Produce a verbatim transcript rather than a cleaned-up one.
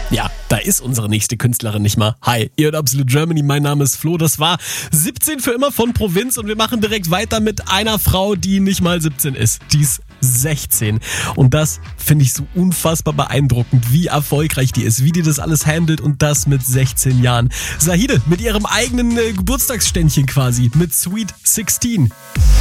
Ja, da ist unsere nächste Künstlerin nicht mal. Hi, ihr hört Absolute Germany, mein Name ist Flo. Das war siebzehn für immer von Provinz und wir machen direkt weiter mit einer Frau, die nicht mal siebzehn ist. Die ist sechzehn. Und das finde ich so unfassbar beeindruckend, wie erfolgreich die ist, wie die das alles handelt und das mit sechzehn Jahren. Zahide mit ihrem eigenen äh, Geburtstagsständchen quasi, mit Sweet sechzehn.